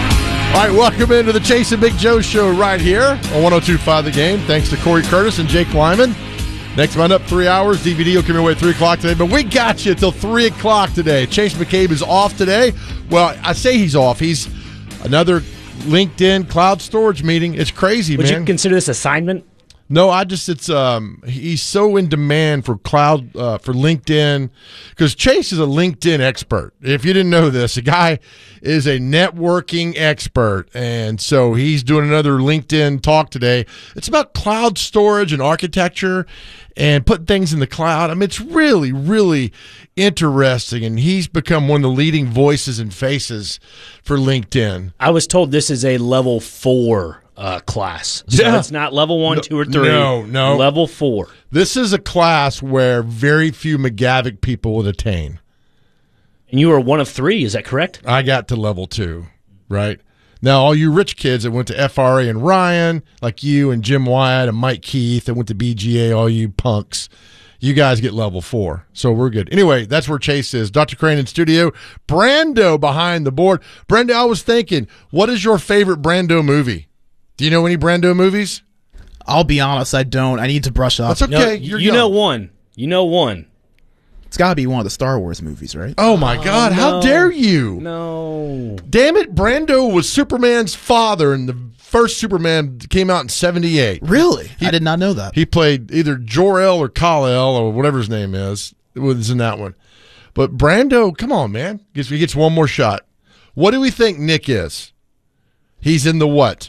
Speaker 2: All right, welcome into the Chase and Big Joe show right here on one oh two point five The Game. Thanks to Corey Curtis and Jake Lyman. Next month up, three hours. D V D will come your way at three o'clock today. But we got you till three o'clock today. Chase McCabe is off today. Well, I say he's off. He's another LinkedIn cloud storage meeting. It's crazy,
Speaker 9: Would
Speaker 2: man.
Speaker 9: Would you consider this assignment?
Speaker 2: No, I just it's um he's so in demand for cloud uh, for LinkedIn because Chase is a LinkedIn expert. If you didn't know this, the guy is a networking expert, and so he's doing another LinkedIn talk today. It's about cloud storage and architecture and putting things in the cloud. I mean, it's really, really interesting, and he's become one of the leading voices and faces for LinkedIn.
Speaker 9: I was told this is a level four Uh, class. So
Speaker 2: yeah.
Speaker 9: it's not level one,
Speaker 2: no,
Speaker 9: two, or three.
Speaker 2: No, no.
Speaker 9: Level four.
Speaker 2: This is a class where very few McGavick people would attain.
Speaker 9: And you were one of three, is that correct?
Speaker 2: I got to level two, right? Now, all you rich kids that went to F R A and Ryan, like you and Jim Wyatt and Mike Keith that went to B G A, all you punks, you guys get level four. So we're good. Anyway, that's where Chase is. Doctor Crane in studio. Brando behind the board. Brando, I was thinking, what is your favorite Brando movie? Do you know any Brando movies?
Speaker 10: I'll be honest, I don't. I need to brush up.
Speaker 2: That's okay.
Speaker 9: No,
Speaker 2: You're
Speaker 9: you
Speaker 2: young.
Speaker 9: know one. You know one.
Speaker 10: It's got to be one of the Star Wars movies, right?
Speaker 2: Oh, my God.
Speaker 9: no.
Speaker 2: How dare you?
Speaker 9: No.
Speaker 2: Damn it. Brando was Superman's father, and the first Superman came out in seventy-eight.
Speaker 10: Really? He, I did not know that.
Speaker 2: He played either Jor-El or Kal-El or whatever his name is. It was in that one. But Brando, come on, man. Gets, he gets one more shot. What do we think Nick is? He's in the what?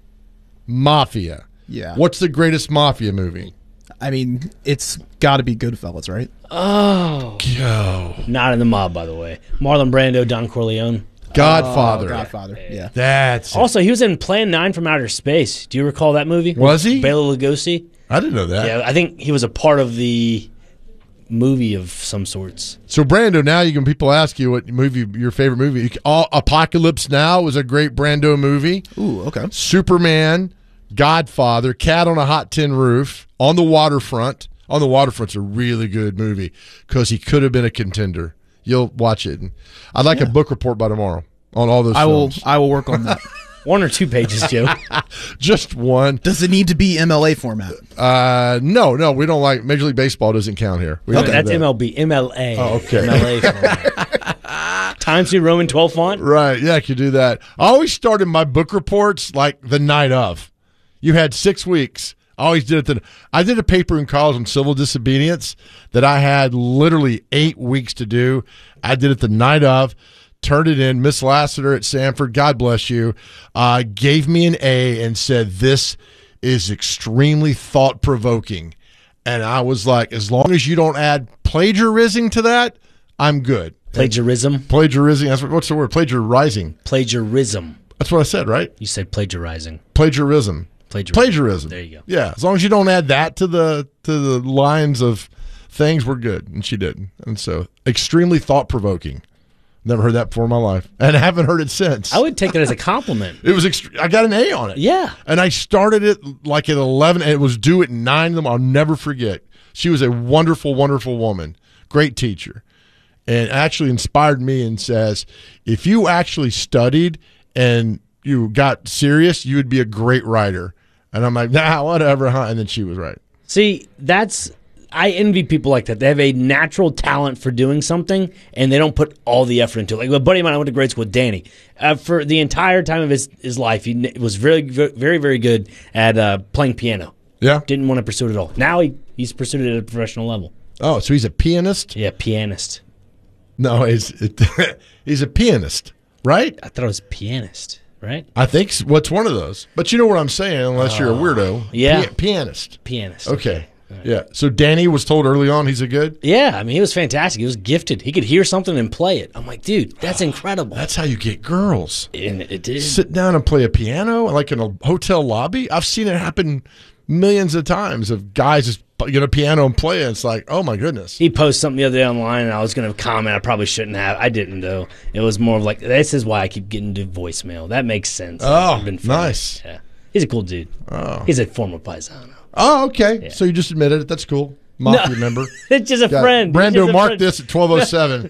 Speaker 2: Mafia.
Speaker 10: Yeah.
Speaker 2: What's the greatest Mafia movie?
Speaker 10: I mean, it's got to be Goodfellas, right?
Speaker 9: Oh.
Speaker 2: Go.
Speaker 9: Not in the mob, by the way. Marlon Brando, Don Corleone.
Speaker 2: Godfather.
Speaker 10: Oh, Godfather, yeah.
Speaker 2: That's it.
Speaker 9: Also, he was in Plan nine from Outer Space. Do you recall that movie?
Speaker 2: Was he?
Speaker 9: Bela Lugosi.
Speaker 2: I didn't know that.
Speaker 9: Yeah, I think he was a part of the movie of some sorts.
Speaker 2: So, Brando, now you can people ask you what movie your favorite movie. You can, all, Apocalypse Now was a great Brando movie.
Speaker 10: Ooh, okay.
Speaker 2: Superman, Godfather, Cat on a Hot Tin Roof, On the Waterfront. On the Waterfront's a really good movie because he could have been a contender. You'll watch it. I'd like
Speaker 10: Yeah.
Speaker 2: a book report by tomorrow on all those
Speaker 10: I
Speaker 2: films.
Speaker 10: will. I will work on that.
Speaker 9: One or two pages, Joe.
Speaker 2: Just one.
Speaker 10: Does it need to be M L A format?
Speaker 2: Uh, no, no, we don't like Major League Baseball. Doesn't count here. We
Speaker 9: Okay,
Speaker 2: don't do
Speaker 9: that's
Speaker 2: that.
Speaker 9: M L B. M L A.
Speaker 2: Oh, okay.
Speaker 9: M L A format. Times New Roman twelve font.
Speaker 2: Right? Yeah, I could do that. I always started my book reports like the night of. You had six weeks. I always did it. The, I did a paper in college on civil disobedience that I had literally eight weeks to do. I did it the night of. Turned it in. Miss Lassiter at Sanford, God bless you, uh, gave me an A and said, this is extremely thought-provoking. And I was like, as long as you don't add plagiarism to that, I'm good.
Speaker 9: Plagiarism?
Speaker 2: Plagiarism. That's what, what's the word? Plagiarizing.
Speaker 9: Plagiarism.
Speaker 2: That's what I said, right?
Speaker 9: You said plagiarizing.
Speaker 2: Plagiarism.
Speaker 9: Plagiarism.
Speaker 2: Plagiarism.
Speaker 9: There you go.
Speaker 2: Yeah, as long as you don't add that to the to the lines of things, we're good. And she didn't. And so, extremely thought-provoking. Never heard that before in my life, and I haven't heard it since.
Speaker 9: I would take that as a compliment.
Speaker 2: It was. Ext- I got an A on it.
Speaker 9: Yeah,
Speaker 2: and I started it like at eleven, and it was due at nine of them. I'll never forget. She was a wonderful, wonderful woman, great teacher, and actually inspired me. And says, if you actually studied and you got serious, you would be a great writer. And I'm like, nah, whatever, huh? And then she was right.
Speaker 9: See, that's. I envy people like that. They have a natural talent for doing something, and they don't put all the effort into it. Like a buddy of mine, I went to grade school with Danny. Uh, for the entire time of his, his life, he n- was very, very, very good at uh, playing piano.
Speaker 2: Yeah.
Speaker 9: Didn't want to pursue it at all. Now he, he's pursued it at a professional level.
Speaker 2: Oh, so he's a pianist?
Speaker 9: Yeah, pianist.
Speaker 2: No, he's he's a pianist, right?
Speaker 9: I thought it was pianist, right?
Speaker 2: I think s- what's one of those. But you know what I'm saying, unless you're a weirdo.
Speaker 9: yeah.
Speaker 2: Pi- pianist.
Speaker 9: Pianist.
Speaker 2: Okay. Yeah. So Danny was told early on he's a good?
Speaker 9: Yeah, I mean, he was fantastic. He was gifted. He could hear something and play it. I'm like, dude, that's incredible.
Speaker 2: That's how you get girls.
Speaker 9: And it did.
Speaker 2: Sit down and play a piano like in a hotel lobby. I've seen it happen millions of times of guys just get a piano and play it. It's like, oh my goodness.
Speaker 9: He posted something the other day online, and I was going to comment. I probably shouldn't have. I didn't, though. It was more of like, this is why I keep getting to voicemail. That makes sense.
Speaker 2: Oh,
Speaker 9: It's been funny.
Speaker 2: nice.
Speaker 9: Yeah. He's a cool dude.
Speaker 2: Oh.
Speaker 9: He's a former Paisano.
Speaker 2: Oh, okay. So you just admitted it. That's cool. Mafia
Speaker 9: No.
Speaker 2: member.
Speaker 9: It's just a
Speaker 2: Got it.
Speaker 9: friend. It's
Speaker 2: Brando,
Speaker 9: just a
Speaker 2: mark
Speaker 9: friend.
Speaker 2: this at twelve oh seven.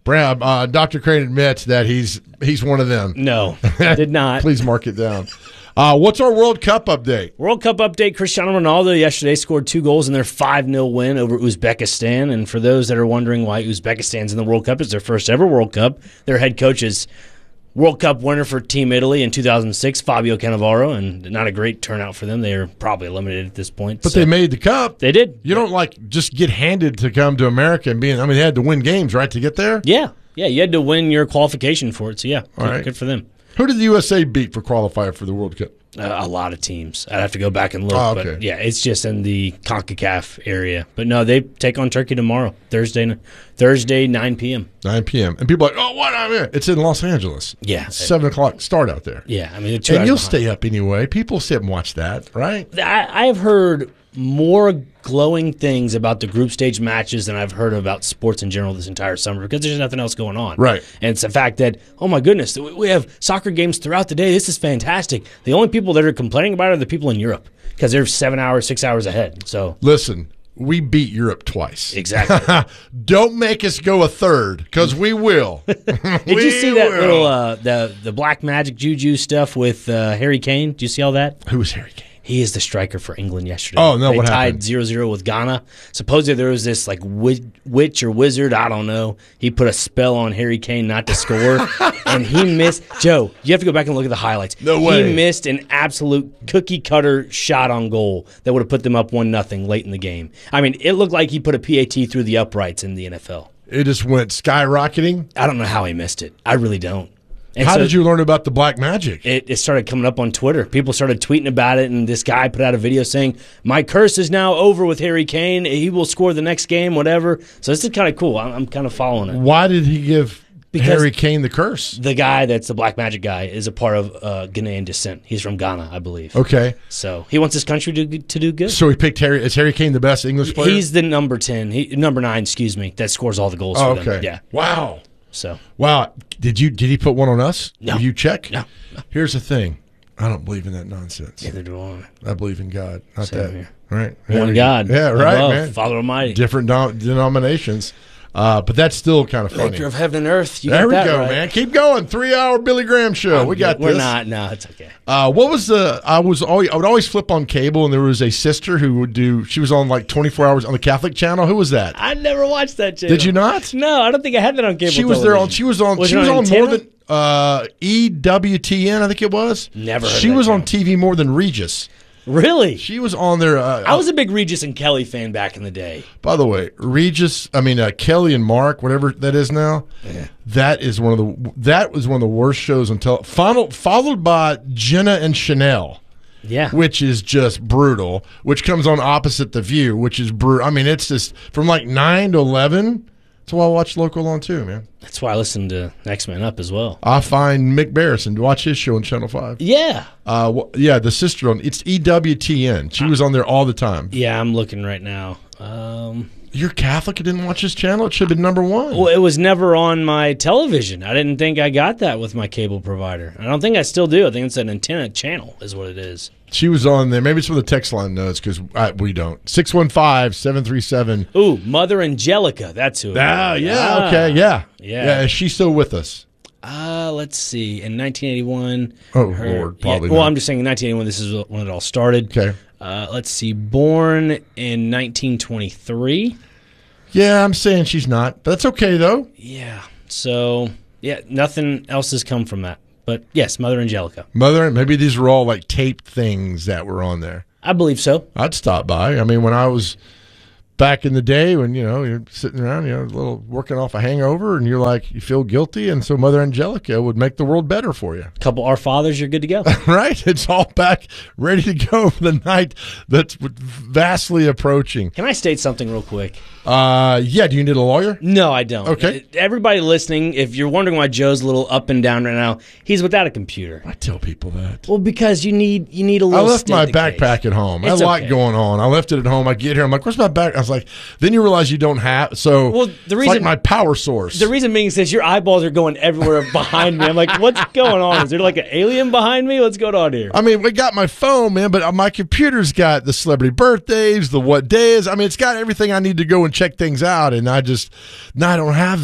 Speaker 2: Brad, uh, Doctor Crane admits that he's he's one of them.
Speaker 9: No, I did not.
Speaker 2: Please mark it down. Uh, what's our World Cup update?
Speaker 9: World Cup update, Cristiano Ronaldo yesterday scored two goals in their five nil win over Uzbekistan. And for those that are wondering why Uzbekistan's in the World Cup, it's their first ever World Cup. Their head coach is World Cup winner for Team Italy in two thousand six, Fabio Cannavaro, and not a great turnout for them. They are probably eliminated at this point.
Speaker 2: But
Speaker 9: so.
Speaker 2: they made the cup.
Speaker 9: They did.
Speaker 2: You don't like just get handed to come to America and be. I mean, they had to win games, right, to get there.
Speaker 9: Yeah, yeah, you had to win your qualification for it. So yeah,
Speaker 2: All
Speaker 9: good,
Speaker 2: right.
Speaker 9: good for them.
Speaker 2: Who did the U S A beat for qualifier for the World Cup?
Speaker 9: Uh, a lot of teams. I'd have to go back and look.
Speaker 2: Oh, okay.
Speaker 9: But yeah, it's just in the CONCACAF area. But no, they take on Turkey tomorrow, Thursday, Thursday, nine p.m.
Speaker 2: nine p.m. And people are like, oh, what? I'm here. It's in Los Angeles.
Speaker 9: Yeah.
Speaker 2: seven o'clock start out there.
Speaker 9: Yeah, I mean,
Speaker 2: and you'll stay up anyway. People sit and watch that, right?
Speaker 9: I, I have heard more glowing things about the group stage matches than I've heard about sports in general this entire summer because there's nothing else going on.
Speaker 2: Right.
Speaker 9: And it's the fact that, oh my goodness, we have soccer games throughout the day. This is fantastic. The only people that are complaining about it are the people in Europe because they're seven hours, six hours ahead. So
Speaker 2: listen, we beat Europe twice.
Speaker 9: Exactly.
Speaker 2: Don't make us go a third because we will.
Speaker 9: Did you see that little uh, the the black magic juju stuff with uh, Harry Kane? Did you see all that?
Speaker 2: Who is Harry Kane?
Speaker 9: He is the striker for England yesterday.
Speaker 2: Oh, no,
Speaker 9: they
Speaker 2: what
Speaker 9: tied
Speaker 2: happened?
Speaker 9: zero zero with Ghana. Supposedly there was this like wi- witch or wizard, I don't know. He put a spell on Harry Kane not to score, and he missed. Joe, you have to go back and look at the highlights.
Speaker 2: No way.
Speaker 9: He missed an absolute cookie cutter shot on goal that would have put them up one nothing late in the game. I mean, it looked like he put a P A T through the uprights in the N F L.
Speaker 2: It just went skyrocketing.
Speaker 9: I don't know how he missed it. I really don't. And
Speaker 2: How
Speaker 9: so
Speaker 2: did you learn about the black magic?
Speaker 9: It, it started coming up on Twitter. People started tweeting about it, and this guy put out a video saying, my curse is now over with Harry Kane. He will score the next game, whatever. So this is kind of cool. I'm, I'm kind of following it.
Speaker 2: Why did he give
Speaker 9: Because
Speaker 2: Harry Kane the curse?
Speaker 9: The guy that's the black magic guy is a part of uh, Ghanaian descent. He's from Ghana, I believe.
Speaker 2: Okay.
Speaker 9: So he wants his country to to do good.
Speaker 2: So he picked Harry. Is Harry Kane the best English player?
Speaker 9: He's the number ten, he, number nine, excuse me, that scores all the goals
Speaker 2: Oh,
Speaker 9: for them.
Speaker 2: okay.
Speaker 9: Yeah.
Speaker 2: Wow.
Speaker 9: So
Speaker 2: Wow. Did you did he put one on us?
Speaker 9: No.
Speaker 2: Did you check?
Speaker 9: No.
Speaker 2: Here's the thing. I don't believe in that nonsense.
Speaker 9: Neither do I.
Speaker 2: I believe in God, not
Speaker 9: Same
Speaker 2: that.
Speaker 9: here.
Speaker 2: Right.
Speaker 9: One
Speaker 2: There
Speaker 9: God.
Speaker 2: you go. Yeah, right,
Speaker 9: Above,
Speaker 2: man.
Speaker 9: Father Almighty.
Speaker 2: Different dom- denominations. Uh, but that's still kind of funny.
Speaker 9: Maker of heaven and earth. You
Speaker 2: there
Speaker 9: got
Speaker 2: we
Speaker 9: that
Speaker 2: go,
Speaker 9: right.
Speaker 2: man. Keep going. Three hour Billy Graham show.
Speaker 9: I'm
Speaker 2: we got
Speaker 9: good. We're
Speaker 2: this.
Speaker 9: not. No, it's okay.
Speaker 2: Uh, what was the? I was always. I would always flip on cable, and there was a sister who would do. She was on like twenty-four hours on the Catholic channel. Who was that?
Speaker 9: I never watched that channel.
Speaker 2: Did you not?
Speaker 9: No, I don't think I had that on cable.
Speaker 2: She was there on.
Speaker 9: television.
Speaker 2: She was on.
Speaker 9: Was
Speaker 2: she
Speaker 9: it
Speaker 2: was
Speaker 9: on
Speaker 2: on more
Speaker 9: antenna?
Speaker 2: than uh, E W T N. I think it was.
Speaker 9: Never heard
Speaker 2: She
Speaker 9: of that
Speaker 2: was on T V more than Regis.
Speaker 9: Really?
Speaker 2: She was on there. Uh,
Speaker 9: I was a big Regis and Kelly fan back in the day.
Speaker 2: By the way, Regis, I mean uh, Kelly and Mark, whatever that is now,
Speaker 9: Yeah.
Speaker 2: that is one of the that was one of the worst shows until followed followed by Jenna and Chanel,
Speaker 9: Yeah.
Speaker 2: which is just brutal. Which comes on opposite The View, which is brutal. I mean, it's just from like nine to eleven. That's why I watch local on too, man.
Speaker 9: That's why I listened to Next Man Up as well.
Speaker 2: I find Mick Barrison to watch his show on Channel Five.
Speaker 9: Yeah.
Speaker 2: Uh, wh- yeah, the sister on it's E W T N. She was on there all the time.
Speaker 9: Yeah, I'm looking right now. Um,
Speaker 2: You're Catholic and didn't watch this channel? It should have been number one.
Speaker 9: well, it was never on my television. I didn't think I got that with my cable provider. I don't think I still do. I think it's an antenna channel is what it is.
Speaker 2: She was on there. Maybe it's from the text line notes because we don't. six one five, seven three seven.
Speaker 9: Ooh, Mother Angelica. That's who it
Speaker 2: Ah,
Speaker 9: is.
Speaker 2: yeah,
Speaker 9: Ah.
Speaker 2: okay, yeah.
Speaker 9: Yeah.
Speaker 2: Yeah, is she still with us?
Speaker 9: Uh, let's see. In nineteen eighty-one.
Speaker 2: Oh,
Speaker 9: her-
Speaker 2: Lord, probably
Speaker 9: yeah, Well,
Speaker 2: not.
Speaker 9: I'm just saying in nineteen eighty-one, this is when it all started.
Speaker 2: Okay.
Speaker 9: Uh, let's see. Born in nineteen twenty-three.
Speaker 2: Yeah, I'm saying she's not. But that's okay, though.
Speaker 9: Yeah. So, yeah, nothing else has come from that. But yes, Mother Angelica.
Speaker 2: Mother, maybe these were all like taped things that were on there.
Speaker 9: I believe so.
Speaker 2: I'd stop by. I mean, when I was back in the day when, you know, you're sitting around, you know, a little working off a hangover and you're like, you feel guilty. And so Mother Angelica would make the world better for you.
Speaker 9: A couple Our Fathers, you're good to go.
Speaker 2: Right? It's all back ready to go for the night that's vastly approaching.
Speaker 9: Can I state something real quick?
Speaker 2: Uh, yeah. Do you need a lawyer?
Speaker 9: No, I don't.
Speaker 2: Okay.
Speaker 9: Everybody listening, if you're wondering why Joe's a little up and down right now, he's without a computer.
Speaker 2: I tell people that.
Speaker 9: Well, because you need you need a
Speaker 2: I
Speaker 9: little.
Speaker 2: left my
Speaker 9: stint in case.
Speaker 2: backpack at home. I had
Speaker 9: It's
Speaker 2: a lot
Speaker 9: okay.
Speaker 2: going on. I left it at home. I get here. I'm like, where's my back? I was like, then you realize you don't have. So
Speaker 9: Well, the
Speaker 2: it's
Speaker 9: reason-
Speaker 2: like my power source.
Speaker 9: The reason being says your eyeballs are going everywhere behind me. I'm like, what's going on? Is there like an alien behind me? What's going on here?
Speaker 2: I mean, we got my phone, man, but my computer's got the celebrity birthdays, the what days. I mean, it's got everything I need to go and check things out, and I just, no, I don't have that.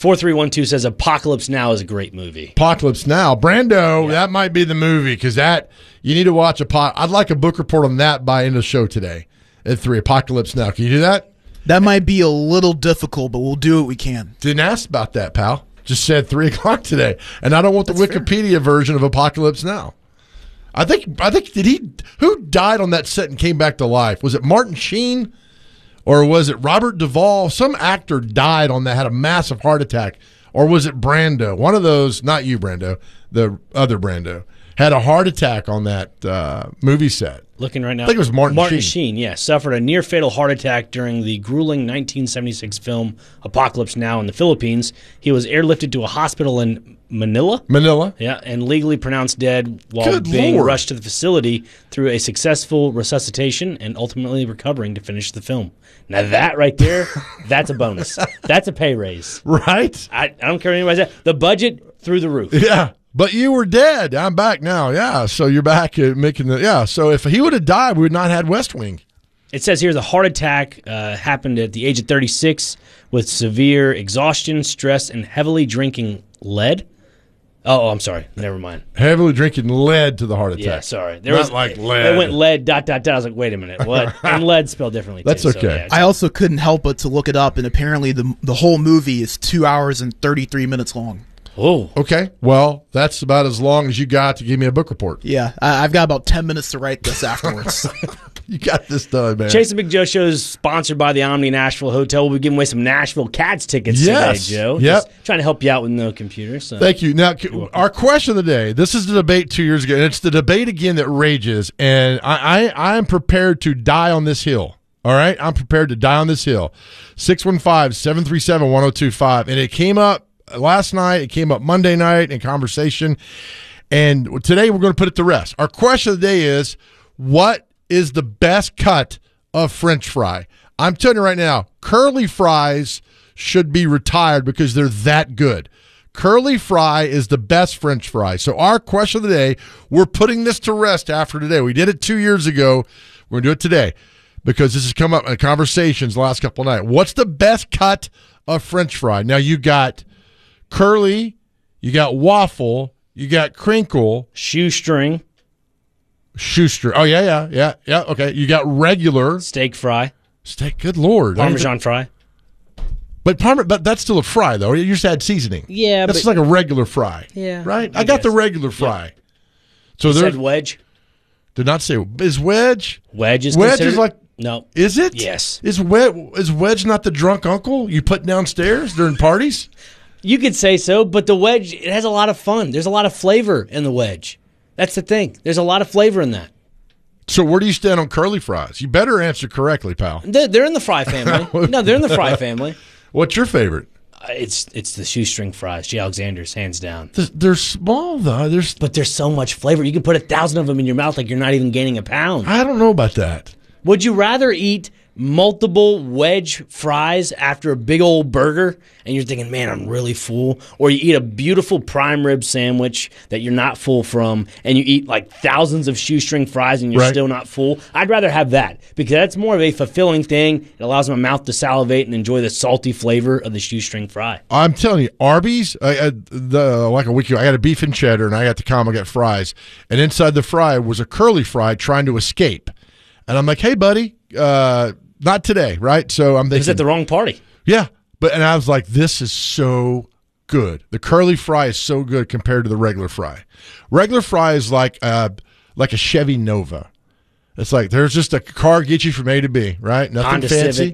Speaker 9: four three one two says Apocalypse Now is a great movie.
Speaker 2: Apocalypse Now. Brando, yeah. That might be the movie because that, you need to watch. Apo- I'd like a book report on that by end of the show today at three. Apocalypse Now. Can you do that?
Speaker 10: That might be a little difficult, but we'll do what we can.
Speaker 2: Didn't ask about that, pal. Just said three o'clock today. And I don't want the That's Wikipedia fair. version of Apocalypse Now. I think, I think, did he, who died on that set and came back to life? Was it Martin Sheen? Or was it Robert Duvall? Some actor died on that, had a massive heart attack. Or was it Brando? One of those, not you, Brando, the other Brando, had a heart attack on that uh, movie set.
Speaker 9: Looking right now.
Speaker 2: I think it was Martin,
Speaker 9: Martin
Speaker 2: Sheen.
Speaker 9: Sheen, yeah, suffered a near-fatal heart attack during the grueling nineteen seventy-six film Apocalypse Now in the Philippines. He was airlifted to a hospital in Manila.
Speaker 2: Manila.
Speaker 9: Yeah, and legally pronounced dead while
Speaker 2: Good
Speaker 9: being
Speaker 2: Lord.
Speaker 9: rushed to the facility through a successful resuscitation and ultimately recovering to finish the film. Now that right there, that's a bonus. That's a pay raise.
Speaker 2: Right?
Speaker 9: I, I don't care what anybody says. The budget through the roof.
Speaker 2: Yeah. But you were dead. I'm back now. Yeah. So you're back at making the, yeah. So if he would have died, we would not have had West Wing.
Speaker 9: It says here the heart attack uh, happened at the age of thirty-six with severe exhaustion, stress, and heavily drinking lead. Oh, oh I'm sorry. Never mind.
Speaker 2: Heavily drinking led to the heart attack.
Speaker 9: Yeah, sorry. There
Speaker 2: Not
Speaker 9: was
Speaker 2: like lead.
Speaker 9: It went lead, dot, dot, dot. I was like, wait a minute. What? And lead spelled differently,
Speaker 2: That's
Speaker 9: too.
Speaker 2: okay.
Speaker 9: So, yeah,
Speaker 10: I also couldn't help but to look it up, and apparently the the whole movie is two hours and thirty-three minutes long.
Speaker 9: Oh.
Speaker 2: Okay. Well, that's about as long as you got to give me a book report.
Speaker 10: Yeah, I, I've got about ten minutes to write this afterwards.
Speaker 2: You got this done, man.
Speaker 9: Chase and Big Joe show is sponsored by the Omni Nashville Hotel. We'll be giving away some Nashville Cats tickets
Speaker 2: Yes.
Speaker 9: today, Joe.
Speaker 2: Yep.
Speaker 9: Just trying to help you out with no computer. So.
Speaker 2: Thank you. Now, our question of the day, this is the debate two years ago, and it's the debate again that rages, and I, I, I am prepared to die on this hill. All right? I'm prepared to die on this hill. six one five, seven three seven, one oh two five. And it came up last night. It came up Monday night in conversation. And today we're going to put it to rest. Our question of the day is, what is the best cut of French fry? I'm telling you right now, curly fries should be retired because they're that good. Curly fry is the best French fry. So our question of the day, we're putting this to rest after today. We did it two years ago. We're going to do it today because this has come up in conversations the last couple of nights. What's the best cut of French fry? Now, you got curly, you got waffle, you got crinkle.
Speaker 9: Shoestring.
Speaker 2: Shoestring. Oh, yeah, yeah, yeah, yeah. Okay. You got regular.
Speaker 9: Steak fry.
Speaker 2: Steak. Good Lord.
Speaker 9: Parmesan fry.
Speaker 2: But parm- but that's still a fry, though. You just add seasoning.
Speaker 9: Yeah,
Speaker 2: That's
Speaker 9: but-
Speaker 2: like a regular fry.
Speaker 9: Yeah.
Speaker 2: Right? I,
Speaker 9: I
Speaker 2: got
Speaker 9: guess.
Speaker 2: the regular fry. So
Speaker 9: You
Speaker 2: there's
Speaker 9: said wedge?
Speaker 2: Did not say is wedge.
Speaker 9: Wedge is
Speaker 2: wedge
Speaker 9: considered-
Speaker 2: is like
Speaker 9: No.
Speaker 2: Is it?
Speaker 9: Yes.
Speaker 2: Is wedge is wedge not the drunk uncle you put downstairs during parties?
Speaker 9: You could say so, but the wedge, it has a lot of fun. There's a lot of flavor in the wedge. That's the thing. There's a lot of flavor in that.
Speaker 2: So where do you stand on curly fries? You better answer correctly, pal.
Speaker 9: They're, they're in the fry family. No, they're in the fry family.
Speaker 2: What's your favorite?
Speaker 9: Uh, it's it's the shoestring fries, J. Alexander's, hands down.
Speaker 2: They're, they're small, though. There's
Speaker 9: But there's so much flavor. You can put a thousand of them in your mouth like you're not even gaining a pound.
Speaker 2: I don't know about that.
Speaker 9: Would you rather eat multiple wedge fries after a big old burger and you're thinking, man, I'm really full? Or you eat a beautiful prime rib sandwich that you're not full from and you eat like thousands of shoestring fries and you're
Speaker 2: Right.
Speaker 9: still not full? I'd rather have that because that's more of a fulfilling thing. It allows my mouth to salivate and enjoy the salty flavor of the shoestring fry.
Speaker 2: I'm telling you, Arby's, I, I, the, like a week ago, I got a beef and cheddar, and I got to come, I got fries. And inside the fry was a curly fry trying to escape. And I'm like, hey, buddy, uh, not today, right? So I'm thinking.
Speaker 9: It was at the wrong party.
Speaker 2: Yeah. But and I was like, this is so good. The curly fry is so good compared to the regular fry. Regular fry is like uh, like a Chevy Nova. It's like there's just a car get you from A to B, right? Nothing
Speaker 9: Honda
Speaker 2: fancy.
Speaker 9: Civic.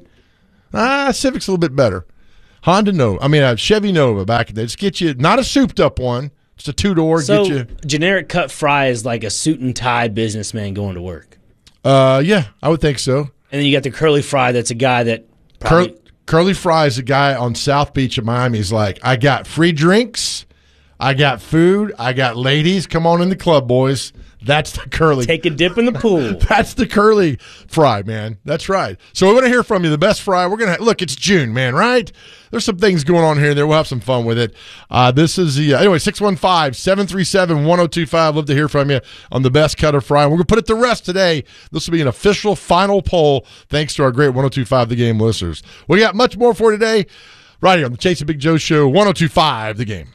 Speaker 2: Ah, Civic's a little bit better. Honda Nova. I mean, uh, Chevy Nova back in the day. Just get you, not a souped up one, just a two door.
Speaker 9: So
Speaker 2: get you.
Speaker 9: generic cut fry is like a suit and tie businessman going to work.
Speaker 2: Uh, yeah, I would think so.
Speaker 9: And then you got the curly fry that's a guy that probably
Speaker 2: Cur- Curly Fry is a guy on South Beach of Miami. He's like, I got free drinks, I got food, I got ladies. Come on in the club, boys. That's the curly.
Speaker 9: take a dip in the pool.
Speaker 2: That's the curly fry, man. That's right. So we want to hear from you. The best fry. We're gonna look. It's June, man. Right? There's some things going on here and there. We'll have some fun with it. Uh, this is the uh, anyway. six one five, seven three seven, one oh two five. Love to hear from you on the best cut of fry. We're gonna put it to rest today. This will be an official final poll. Thanks to our great one oh two five The Game listeners. We got much more for today. right here on the Chase and Big Joe Show, one oh two point five The Game.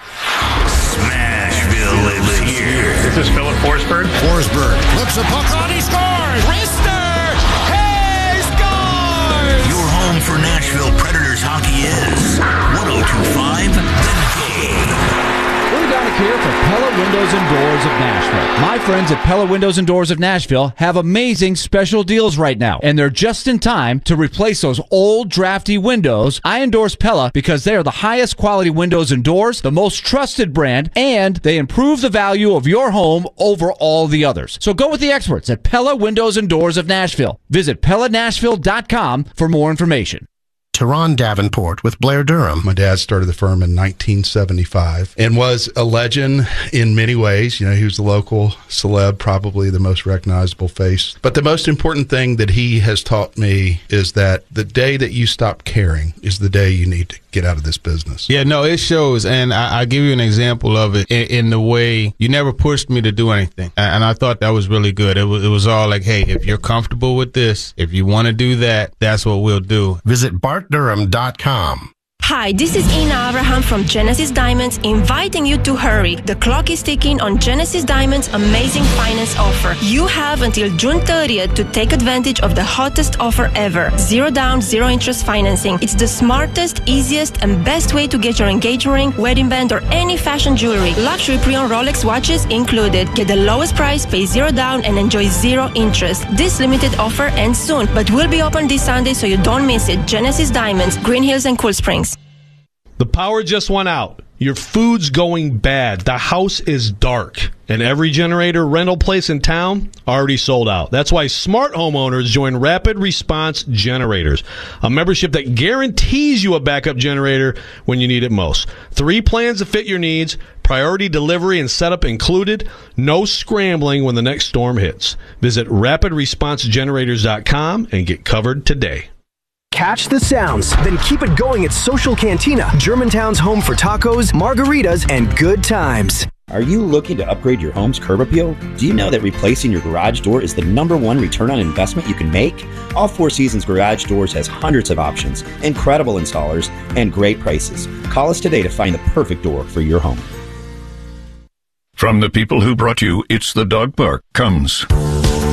Speaker 3: Smashville lives here.
Speaker 26: This is Philip Forsberg.
Speaker 3: Forsberg looks a puck on, he scores! Rister! Hey, scores! Your home for Nashville Predators hockey is one oh two point five The Game.
Speaker 11: We're Dominic here for Pella Windows and Doors of Nashville. My friends at Pella Windows and Doors of Nashville have amazing special deals right now, and they're just in time to replace those old drafty windows. I endorse Pella because they are the highest quality windows and doors, the most trusted brand, and they improve the value of your home over all the others. So go with the experts at Pella Windows and Doors of Nashville. Visit Pella Nashville dot com for more information.
Speaker 12: Teron Davenport with Blair Durham.
Speaker 13: My dad started the firm in nineteen seventy-five and was a legend in many ways. You know, he was the local celeb, probably the most recognizable face. But the most important thing that he has taught me is that the day that you stop caring is the day you need to get out of this business.
Speaker 14: Yeah, no, it shows. And I, I'll give you an example of it in, in the way you never pushed me to do anything. And I thought that was really good. It was, it was all like, hey, if you're comfortable with this, if you want to do that, that's what we'll do.
Speaker 12: Visit Bart Durham dot com.
Speaker 15: Hi, this is Ina Abraham from Genesis Diamonds, inviting you to hurry. The clock is ticking on Genesis Diamonds' amazing finance offer. You have until June thirtieth to take advantage of the hottest offer ever. Zero down, zero interest financing. It's the smartest, easiest, and best way to get your engagement ring, wedding band, or any fashion jewelry. Luxury pre-owned Rolex watches included. Get the lowest price, pay zero down, and enjoy zero interest. This limited offer ends soon, but will be open this Sunday, so you don't miss it. Genesis Diamonds, Green Hills and Cool Springs.
Speaker 8: The power just went out. Your food's going bad. The house is dark. And every generator rental place in town already sold out. That's why smart homeowners join Rapid Response Generators, a membership that guarantees you a backup generator when you need it most. Three plans to fit your needs, priority delivery and setup included, no scrambling when the next storm hits. Visit rapid response generators dot com and get covered today.
Speaker 16: Catch the sounds, then keep it going at Social Cantina, Germantown's home for tacos, margaritas, and good times.
Speaker 17: Are you looking to upgrade your home's curb appeal? Do you know that replacing your garage door is the number one return on investment you can make? All Four Seasons Garage Doors has hundreds of options, incredible installers, and great prices. Call us today to find the perfect door for your home.
Speaker 28: From the people who brought you It's the Dog Park comes